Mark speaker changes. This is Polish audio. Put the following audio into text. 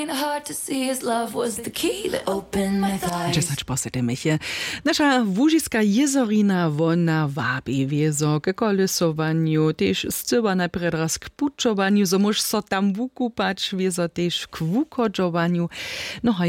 Speaker 1: Hard to see his love was the key that opened my thighs.
Speaker 2: Česać posedemyche. Nasza Łużyska jezorina wona wabi wiezo k kolesowaniu, też scyła najpierw raz k puczowaniu, so moż so tam wukupać, wiezo też k wukodżowaniu. No